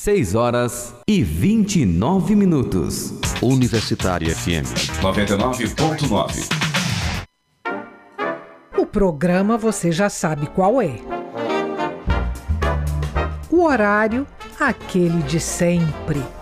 6h29. Universitária FM 99.9. O programa você já sabe qual é. O horário, aquele de sempre.